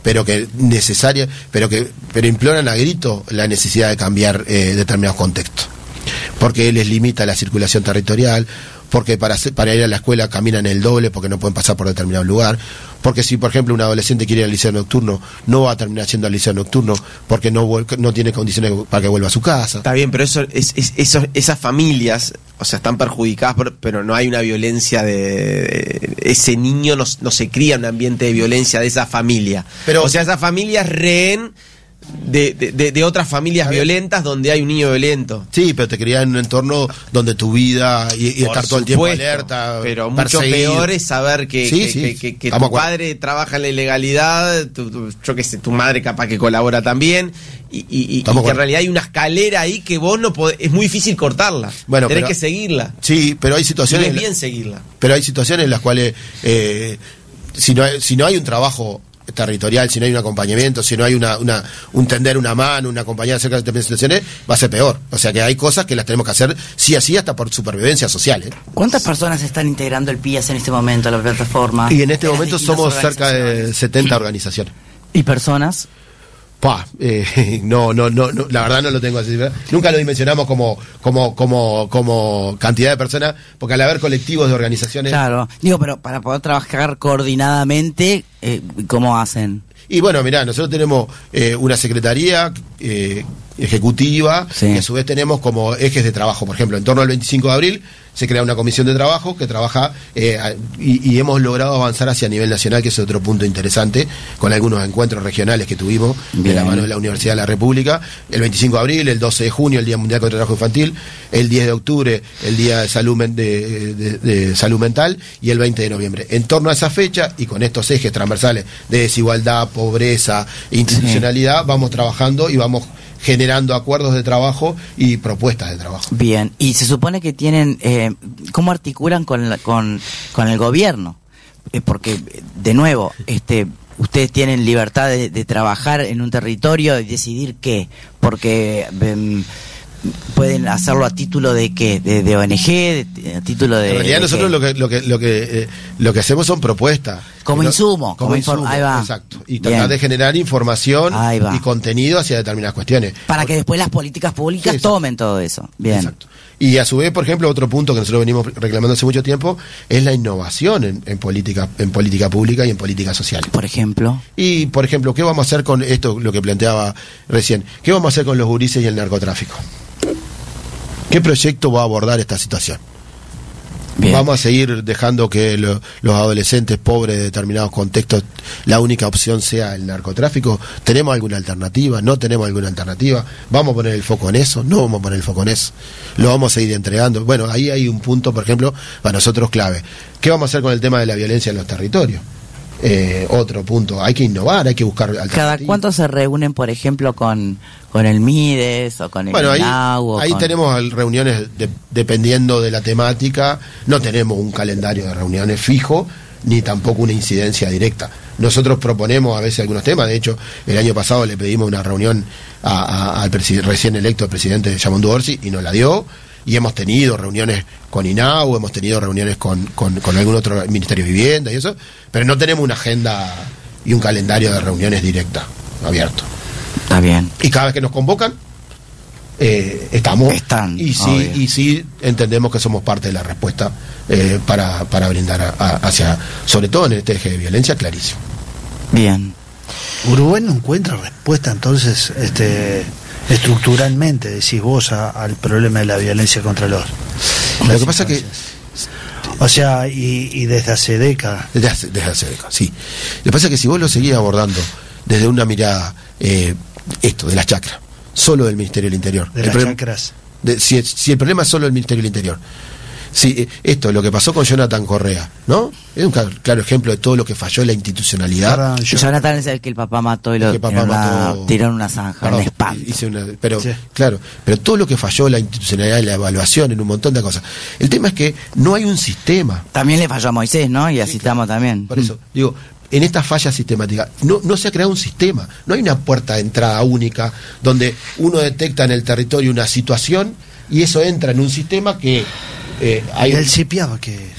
pero que imploran a grito la necesidad de cambiar determinados contextos, porque les limita la circulación territorial, porque para ir a la escuela caminan el doble porque no pueden pasar por determinado lugar, porque si por ejemplo un adolescente quiere ir al liceo nocturno, no va a terminar yendo al liceo nocturno porque no tiene condiciones para que vuelva a su casa. Está bien, pero esas familias, o sea, están perjudicadas, pero no hay una violencia de ese niño, no se cría un ambiente de violencia de esa familia. Pero, o sea, esa familia es rehén de otras familias violentas donde hay un niño violento. Sí, pero te crías en un entorno donde tu vida y estar todo el tiempo alerta. Pero mucho peor es saber que tu padre trabaja en la ilegalidad, yo qué sé, tu madre capaz que colabora también, y que en realidad hay una escalera ahí que vos no podés, es muy difícil cortarla. Bueno, tenés que seguirla. Sí, pero hay situaciones. Y es bien seguirla. Pero hay situaciones en las cuales si no hay un trabajo territorial, si no hay un acompañamiento, si no hay un tender una mano, una acompañada acerca de estas situaciones, va a ser peor. O sea que hay cosas que las tenemos que hacer sí así, hasta por supervivencia social. ¿Cuántas personas están integrando el PIAS en este momento, la plataforma? Y en este momento somos cerca de 70 organizaciones. ¿Y personas? No, la verdad no lo tengo así. Nunca lo dimensionamos como cantidad de personas, porque al haber colectivos de organizaciones. Claro, pero para poder trabajar coordinadamente, ¿cómo hacen? Y bueno, mirá, nosotros tenemos una secretaría ejecutiva, que a su vez tenemos como ejes de trabajo. Por ejemplo, en torno al 25 de abril se crea una comisión de trabajo que trabaja y hemos logrado avanzar hacia nivel nacional, que es otro punto interesante, con algunos encuentros regionales que tuvimos de la mano de la Universidad de la República. El 25 de abril, el 12 de junio, el Día Mundial contra el Trabajo Infantil, el 10 de octubre, el Día de Salud, de Salud Mental, y el 20 de noviembre. En torno a esa fecha, y con estos ejes transversales de desigualdad, pobreza, institucionalidad, vamos trabajando y vamos generando acuerdos de trabajo y propuestas de trabajo. Bien, y se supone que tienen, ¿cómo articulan con el gobierno? Porque, de nuevo, ustedes tienen libertad de trabajar en un territorio y decidir qué, porque pueden hacerlo a título de qué, de ONG, a título de... En realidad nosotros lo que hacemos son propuestas. Como insumo. Ahí va. Exacto. Y tratar de generar información y contenido hacia determinadas cuestiones. Para que después las políticas públicas tomen todo eso. Bien. Exacto. Y a su vez, por ejemplo, otro punto que nosotros venimos reclamando hace mucho tiempo es la innovación en política pública y en política social. Por ejemplo. Y, por ejemplo, ¿qué vamos a hacer con esto, lo que planteaba recién? ¿Qué vamos a hacer con los gurises y el narcotráfico? ¿Qué proyecto va a abordar esta situación? Bien. ¿Vamos a seguir dejando que los adolescentes pobres de determinados contextos la única opción sea el narcotráfico? ¿Tenemos alguna alternativa? ¿No tenemos alguna alternativa? ¿Vamos a poner el foco en eso? ¿No vamos a poner el foco en eso? ¿Lo vamos a seguir entregando? Bueno, ahí hay un punto, por ejemplo, para nosotros clave. ¿Qué vamos a hacer con el tema de la violencia en los territorios? Otro punto, hay que innovar, hay que buscar alternativas. ¿Cada cuánto se reúnen, por ejemplo, con el MIDES o con el INAU? Ahí tenemos reuniones dependiendo de la temática. No tenemos un calendario de reuniones fijo, ni tampoco una incidencia directa. Nosotros proponemos a veces algunos temas. De hecho, el año pasado le pedimos una reunión al recién electo presidente Yamondu Orsi y nos la dio. Y hemos tenido reuniones con INAU, hemos tenido reuniones con algún otro Ministerio de Vivienda y eso, pero no tenemos una agenda y un calendario de reuniones directa, abierto. Está bien. Y cada vez que nos convocan, estamos. Y sí entendemos que somos parte de la respuesta para brindar hacia, sobre todo en este eje de violencia, clarísimo. Bien. Uruguay no encuentra respuesta entonces estructuralmente, decís vos, al problema de la violencia contra los... Lo que pasa que... O sea, y desde hace décadas. Desde hace décadas, sí. Lo que pasa es que si vos lo seguís abordando desde una mirada, de las chacras, solo del Ministerio del Interior. De las chacras. Si el problema es solo el Ministerio del Interior. Sí, lo que pasó con Jonathan Correa, ¿no? Es un claro ejemplo de todo lo que falló en la institucionalidad. Jonathan es el que el papá mató y lo tiró en una zanja, en espanto. Pero sí. Claro, pero todo lo que falló en la institucionalidad, en la evaluación, en un montón de cosas. El tema es que no hay un sistema. También le falló a Moisés, ¿no? Y así estamos también. Por eso, digo, en esta falla sistemática no se ha creado un sistema, no hay una puerta de entrada única donde uno detecta en el territorio una situación y eso entra en un sistema que... ¿El CIPIAV qué es?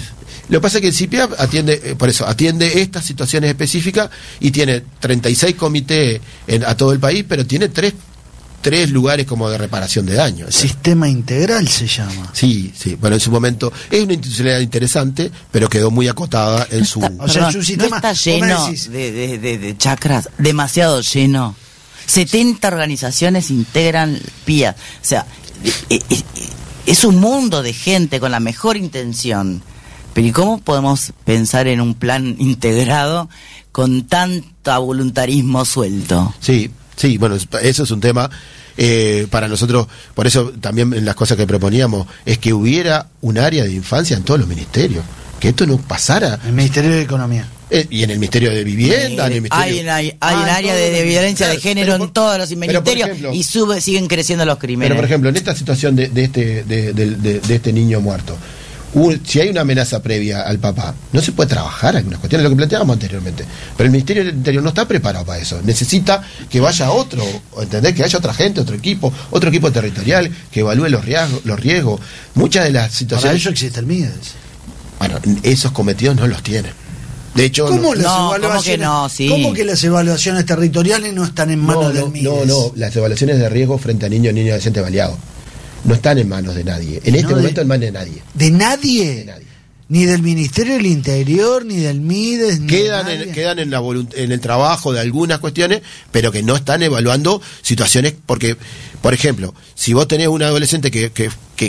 Lo que pasa es que el CIPIAF atiende estas situaciones específicas y tiene 36 comités a todo el país, pero tiene tres lugares como de reparación de daño. Sistema integral se llama. Sí. Bueno, en su momento es una institucionalidad interesante, pero quedó muy acotada en su... su sistema... ¿No está lleno de chakras? Demasiado lleno. 70 organizaciones integran PIA. O sea, es un mundo de gente con la mejor intención. Pero ¿y cómo podemos pensar en un plan integrado con tanto voluntarismo suelto? Sí, bueno, eso es un tema para nosotros. Por eso también en las cosas que proponíamos es que hubiera un área de infancia en todos los ministerios, que esto no pasara. El Ministerio de Economía. Y en el Ministerio de Vivienda, en el Ministerio... Hay un área de violencia de género en todos los ministerios, y siguen creciendo los crímenes. Pero por ejemplo, en esta situación de este niño muerto, si hay una amenaza previa al papá, no se puede trabajar algunas cuestiones, lo que planteábamos anteriormente. Pero el Ministerio del Interior no está preparado para eso. Necesita que vaya otro, ¿entendés? Que haya otra gente, otro equipo territorial, que evalúe los riesgos. Muchas de las situaciones... Para eso existe el MIDES. Bueno, esos cometidos no los tienen. De hecho, ¿Cómo que las evaluaciones territoriales no están en manos del MIDES? No, las evaluaciones de riesgo frente a niños y niños adolescentes baleados no están en manos de nadie. En este momento en manos de nadie. ¿De nadie? De nadie. Ni del Ministerio del Interior, ni del MIDES, ni quedan en el trabajo de algunas cuestiones, pero que no están evaluando situaciones, porque, por ejemplo, si vos tenés un adolescente que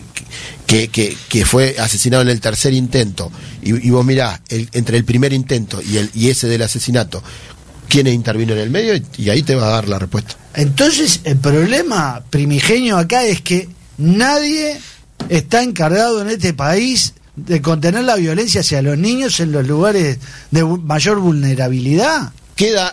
fue asesinado en el tercer intento, y vos mirás entre el primer intento y ese del asesinato, quiénes intervino en el medio, y ahí te va a dar la respuesta. Entonces, el problema primigenio acá es que nadie está encargado en este país de contener la violencia hacia los niños en los lugares de mayor vulnerabilidad. Queda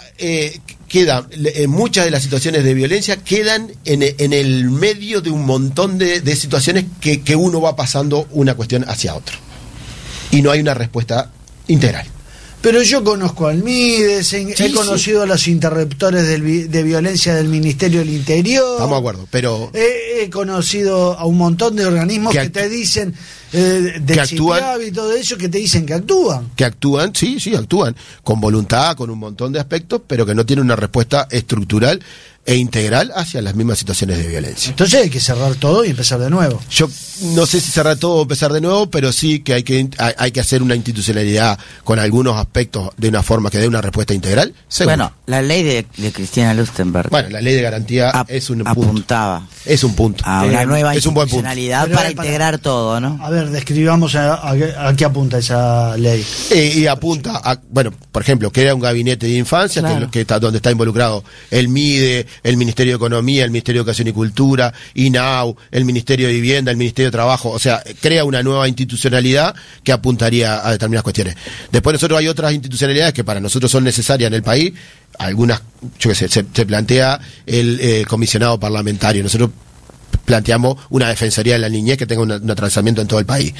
muchas de las situaciones de violencia quedan en el medio de un montón de situaciones que uno va pasando una cuestión hacia otra y no hay una respuesta integral. Pero yo conozco al MIDES, he conocido a los interruptores de violencia del Ministerio del Interior. Estamos de acuerdo, pero... He conocido a un montón de organismos que te dicen, del CIPIAF y todo eso, que te dicen que actúan. Que actúan, sí, actúan, con voluntad, con un montón de aspectos, pero que no tienen una respuesta estructural e integral hacia las mismas situaciones de violencia. Entonces hay que cerrar todo y empezar de nuevo. Yo no sé si cerrar todo o empezar de nuevo, pero sí que hay que hacer una institucionalidad con algunos aspectos de una forma que dé una respuesta integral. Seguro. Bueno, la ley de Cristina Lustenberg. Bueno, la ley de garantía es un apuntaba punto. Es un punto. A una nueva es institucionalidad para integrar todo, ¿no? A ver, describamos a qué apunta esa ley. Y apunta a, bueno, por ejemplo, que era un gabinete de infancia, claro, que está donde está involucrado el MIDE, el Ministerio de Economía, el Ministerio de Educación y Cultura, INAU, el Ministerio de Vivienda, el Ministerio de Trabajo, o sea, crea una nueva institucionalidad que apuntaría a determinadas cuestiones. Después nosotros hay otras institucionalidades que para nosotros son necesarias en el país, algunas, yo qué sé, se plantea el comisionado parlamentario, nosotros planteamos una defensoría de la niñez que tenga un atravesamiento en todo el país.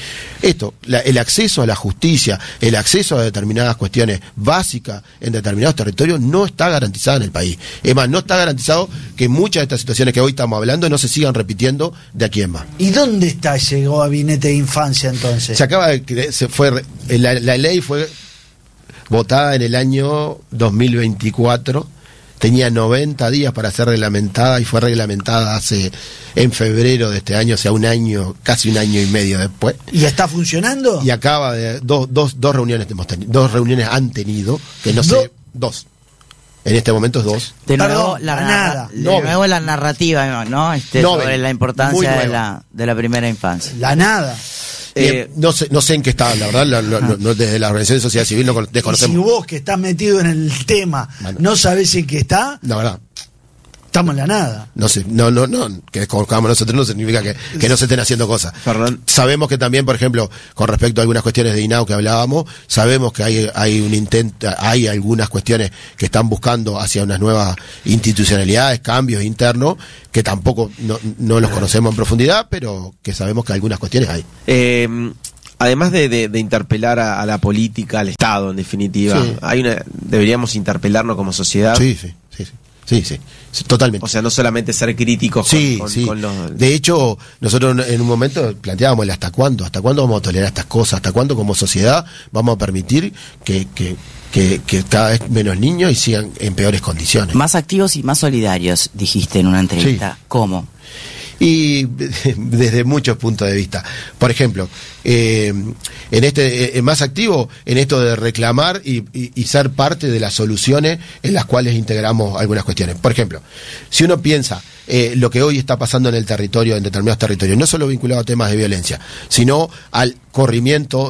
El acceso a la justicia, el acceso a determinadas cuestiones básicas en determinados territorios no está garantizado en el país. Es más, no está garantizado que muchas de estas situaciones que hoy estamos hablando no se sigan repitiendo de aquí en más. ¿Y dónde está ese gabinete de infancia entonces? La ley fue votada en el año 2024. Tenía 90 días para ser reglamentada y fue reglamentada en febrero de este año, o sea, un año, casi un año y medio después. ¿Y está funcionando? Y acaba de... Dos reuniones hemos tenido, 2 reuniones han tenido, que no sé, 2. En este momento es 2. De nuevo, la narrativa, ¿no? Sobre la importancia de la primera infancia. La nada. No sé en qué está, la verdad, no, desde la organización de sociedad civil no desconocemos. Y si vos que estás metido en el tema no sabés en qué está, la verdad, estamos en la nada. No sé, que desconozcamos nosotros no significa que no se estén haciendo cosas. Perdón. Sabemos que también, por ejemplo, con respecto a algunas cuestiones de INAU que hablábamos, sabemos que hay un intento, hay algunas cuestiones que están buscando hacia unas nuevas institucionalidades, cambios internos, que tampoco no los conocemos en profundidad, pero que sabemos que algunas cuestiones hay. Además de interpelar a la política, al Estado, en definitiva, sí, deberíamos interpelarnos como sociedad. Sí. sí, totalmente. O sea, no solamente ser críticos con los... De hecho, nosotros en un momento planteábamos hasta cuándo vamos a tolerar estas cosas, hasta cuándo como sociedad vamos a permitir que cada vez menos niños y sigan en peores condiciones. Más activos y más solidarios, dijiste en una entrevista. Sí. ¿Cómo? Y desde muchos puntos de vista. Por ejemplo, en más activo en esto de reclamar y ser parte de las soluciones en las cuales integramos algunas cuestiones. Por ejemplo, si uno piensa lo que hoy está pasando en el territorio, en determinados territorios, no solo vinculado a temas de violencia, sino al corrimiento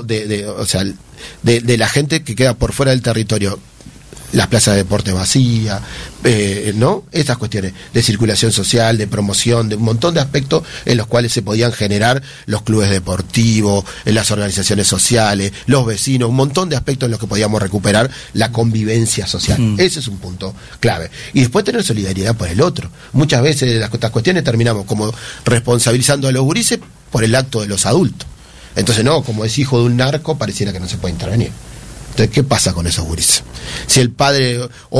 de la gente que queda por fuera del territorio. Las plazas de deporte vacías, ¿no? Estas cuestiones de circulación social, de promoción, de un montón de aspectos en los cuales se podían generar los clubes deportivos, en las organizaciones sociales, los vecinos, un montón de aspectos en los que podíamos recuperar la convivencia social. Ese es un punto clave. Y después tener solidaridad por el otro. Muchas veces estas cuestiones terminamos como responsabilizando a los gurises por el acto de los adultos. Entonces, no, como es hijo de un narco, pareciera que no se puede intervenir. Entonces, ¿qué pasa con esos gurises? Si el padre,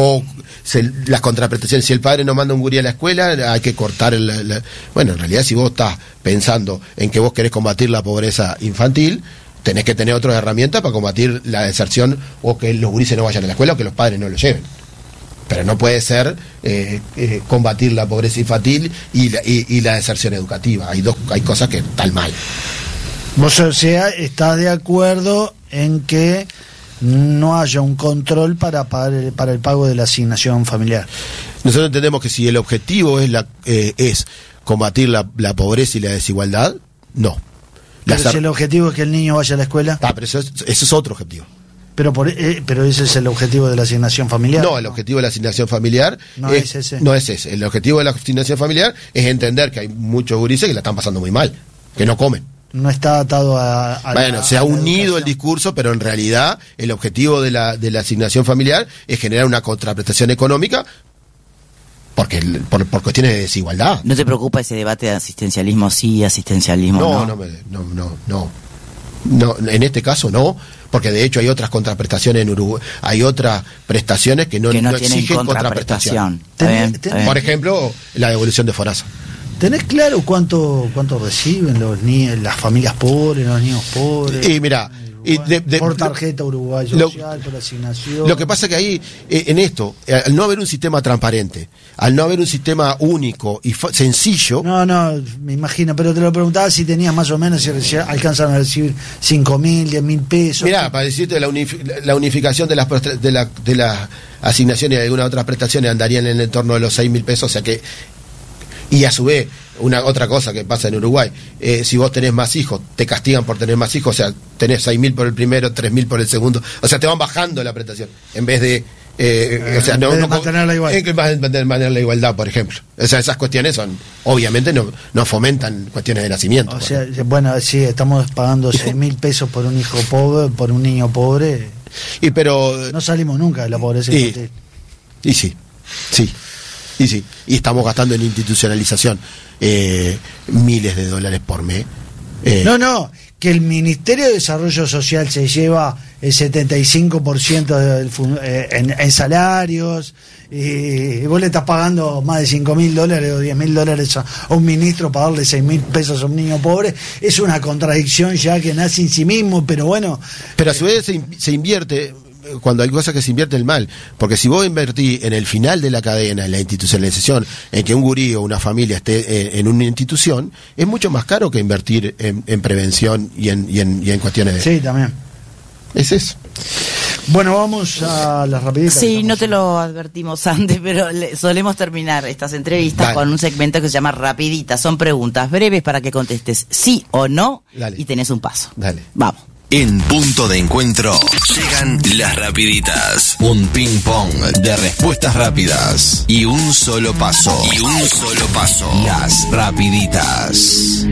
las contraprestaciones, si el padre no manda un gurí a la escuela, hay que cortar bueno, en realidad, si vos estás pensando en que vos querés combatir la pobreza infantil, tenés que tener otras herramientas para combatir la deserción o que los gurises no vayan a la escuela o que los padres no lo lleven. Pero no puede ser combatir la pobreza infantil y la deserción educativa. Hay cosas que están mal. Vos, o sea, estás de acuerdo en que no haya un control para el pago de la asignación familiar. Nosotros entendemos que si el objetivo es combatir la pobreza y la desigualdad, no. Pero si el objetivo es que el niño vaya a la escuela. Pero eso es otro objetivo. Pero ese es el objetivo de la asignación familiar. No, el objetivo de la asignación familiar no es ese. No es ese. El objetivo de la asignación familiar es entender que hay muchos gurises que la están pasando muy mal, que no comen. No está atado se ha unido el discurso, pero en realidad el objetivo de la asignación familiar es generar una contraprestación económica por cuestiones de desigualdad. ¿No te preocupa ese debate de asistencialismo sí, asistencialismo no? No, en este caso no, porque de hecho hay otras contraprestaciones en Uruguay, hay otras prestaciones que no exigen contraprestación. Por ejemplo, la devolución de FONASA. ¿Tenés claro cuánto reciben las familias pobres, los niños pobres? Y mira, por tarjeta Uruguay Social, por asignación. Lo que pasa que ahí, en esto, al no haber un sistema transparente, al no haber un sistema único y sencillo... No, me imagino, pero te lo preguntaba si tenías más o menos, si alcanzan a recibir 5.000, 10.000 pesos. Mirá, para decirte, la unificación de las asignaciones y de algunas otras prestaciones andarían en el entorno de los 6.000 pesos, o sea que... Y a su vez, otra cosa que pasa en Uruguay, si vos tenés más hijos, te castigan por tener más hijos, o sea, tenés 6.000 por el primero, 3.000 por el segundo, o sea, te van bajando la prestación, en vez de... mantener la igualdad. Mantener la igualdad, por ejemplo. O sea, esas cuestiones obviamente no fomentan cuestiones de nacimiento. O sea, bueno, sí, estamos pagando 6.000 pesos por un hijo pobre, por un niño pobre. Pero no salimos nunca de la pobreza infantil. Y estamos gastando en institucionalización miles de dólares por mes. Que el Ministerio de Desarrollo Social se lleva el 75% en salarios, y vos le estás pagando más de $5.000 o $10.000 a un ministro para darle 6.000 pesos a un niño pobre. Es una contradicción ya que nace en sí mismo, pero bueno. Pero a su vez se invierte... Cuando hay cosas que se invierten mal, porque si vos invertís en el final de la cadena, en la institucionalización, en que un gurí o una familia esté en una institución, es mucho más caro que invertir en prevención y en cuestiones de... Sí, también. Es eso. Bueno, vamos a las rapiditas. Sí, no te lo advertimos antes, pero solemos terminar estas entrevistas con un segmento que se llama Rapiditas. Son preguntas breves para que contestes sí o no. Dale. Y tenés un paso. Dale. Vamos. En Punto de Encuentro llegan las rapiditas. Un ping pong de respuestas rápidas y un solo paso. Las rapiditas.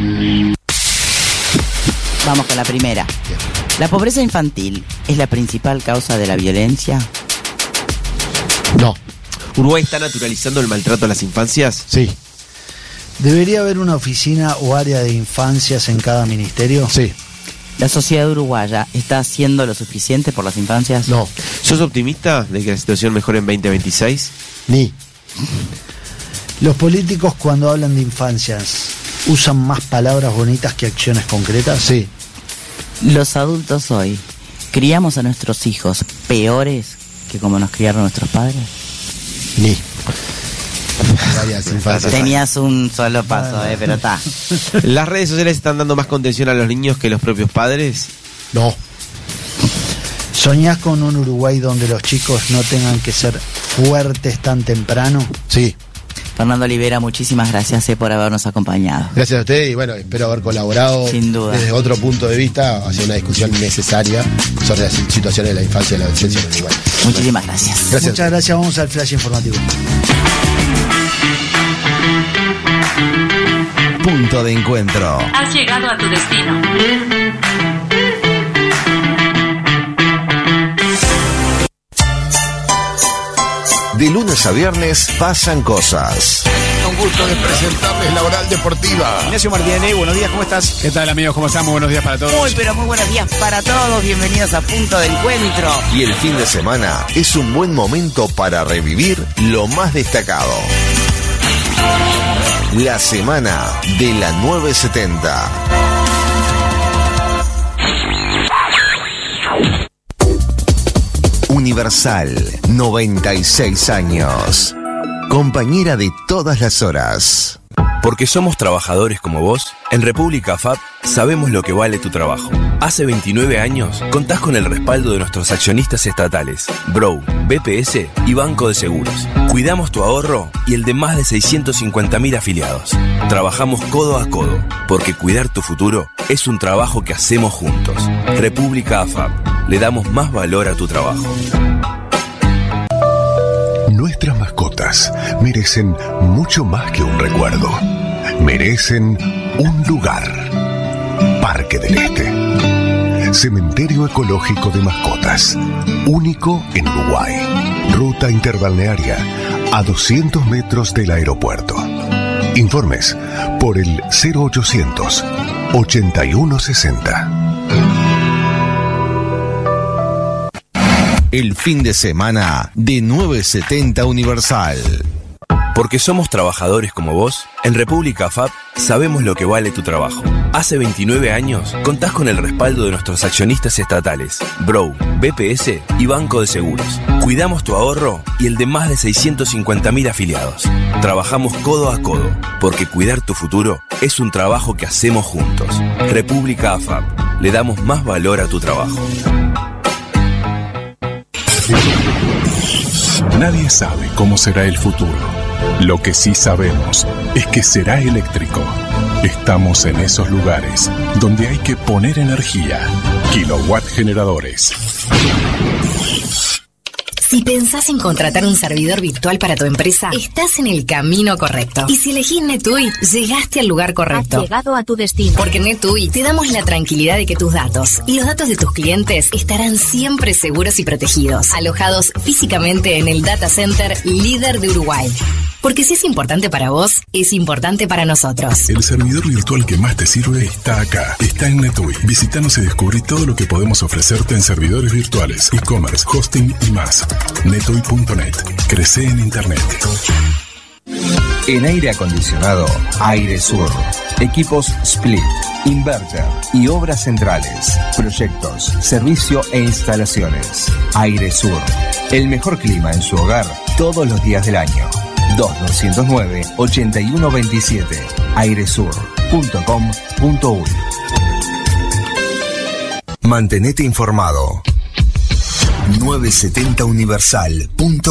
Vamos con la primera. ¿La pobreza infantil es la principal causa de la violencia? No. ¿Uruguay está naturalizando el maltrato a las infancias? Sí. ¿Debería haber una oficina o área de infancias en cada ministerio? Sí. ¿La sociedad uruguaya está haciendo lo suficiente por las infancias? No. ¿Sos optimista de que la situación mejore en 2026? Ni. ¿Los políticos cuando hablan de infancias usan más palabras bonitas que acciones concretas? Sí. Los adultos hoy, ¿criamos a nuestros hijos peores que como nos criaron nuestros padres? Ni. Varias infancias. Tenías un solo paso, pero está. ¿Las redes sociales están dando más contención a los niños que los propios padres? No. ¿Soñás con un Uruguay donde los chicos no tengan que ser fuertes tan temprano? Sí. Fernando Olivera, muchísimas gracias por habernos acompañado. Gracias a usted y bueno, espero haber colaborado sin duda desde otro punto de vista hacia una discusión necesaria sobre las situaciones de la infancia y la adolescencia en Uruguay. Muchísimas gracias. Muchas gracias, vamos al flash informativo. Punto de encuentro. Has llegado a tu destino. De lunes a viernes pasan cosas. Un gusto de presentarles la Oral Deportiva. Ignacio Martínez, buenos días, ¿cómo estás? ¿Qué tal, amigos? ¿Cómo están? Muy buenos días para todos. Muy buenos días para todos. Bienvenidos a Punto de Encuentro. Y el fin de semana es un buen momento para revivir lo más destacado. La semana de la 970. Universal, 96 años. Compañera de todas las horas. Porque somos trabajadores como vos, en República FAP sabemos lo que vale tu trabajo. Hace 29 años contás con el respaldo de nuestros accionistas estatales, Brow, BPS y Banco de Seguros. Cuidamos tu ahorro y el de más de 650.000 afiliados. Trabajamos codo a codo, porque cuidar tu futuro es un trabajo que hacemos juntos. República AFAP, le damos más valor a tu trabajo. Nuestras mascotas merecen mucho más que un recuerdo. Merecen un lugar. Parque del Este. Cementerio ecológico de mascotas. Único en Uruguay. Ruta interbalnearia a 200 metros del aeropuerto. Informes por el 0800 8160. El fin de semana de 970 Universal. Porque somos trabajadores como vos, en República FAP sabemos lo que vale tu trabajo. Hace 29 años contás con el respaldo de nuestros accionistas estatales, Brow, BPS y Banco de Seguros. Cuidamos tu ahorro y el de más de 650.000 afiliados. Trabajamos codo a codo, porque cuidar tu futuro es un trabajo que hacemos juntos. República AFAP, le damos más valor a tu trabajo. Nadie sabe cómo será el futuro. Lo que sí sabemos es que será eléctrico. Estamos en esos lugares donde hay que poner energía. Kilowatt generadores. Si pensás en contratar un servidor virtual para tu empresa, estás en el camino correcto. Y si elegís NetUI, llegaste al lugar correcto. Has llegado a tu destino. Porque en NetUI te damos la tranquilidad de que tus datos y los datos de tus clientes estarán siempre seguros y protegidos, alojados físicamente en el data center líder de Uruguay. Porque si es importante para vos, es importante para nosotros. El servidor virtual que más te sirve está acá. Está en NetUI. Visítanos y descubrí todo lo que podemos ofrecerte en servidores virtuales, e-commerce, hosting y más. netui.net. Crece en Internet. En aire acondicionado, Aire Sur. Equipos split, inverter y obras centrales. Proyectos, servicio e instalaciones. Aire Sur. El mejor clima en su hogar todos los días del año. 2209-8127. airesur.com.uy. Mantenete informado. 970universal.com